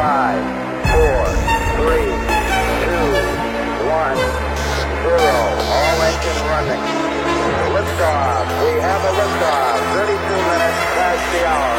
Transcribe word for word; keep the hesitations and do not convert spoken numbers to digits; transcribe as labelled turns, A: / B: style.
A: Five, four, three, two, one, zero. All engine running. Liftoff. We have a liftoff. thirty-two minutes past the hour.